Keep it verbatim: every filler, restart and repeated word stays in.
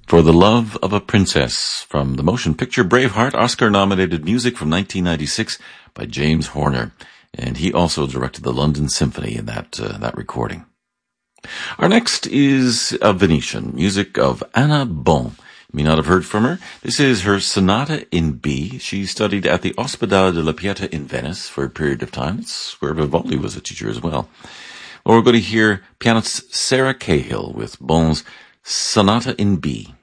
For the Love of a Princess from the motion picture Braveheart, Oscar-nominated music from nineteen ninety-six by James Horner. And he also directed the London Symphony in that, uh, that recording. Our next is a Venetian, music of Anna Bon. You may not have heard from her. This is her Sonata in B. She studied at the Ospedale della Pieta in Venice for a period of time. It's where Vivaldi was a teacher as well. Well, we're going to hear pianist Sarah Cahill with Bon's Sonata in B.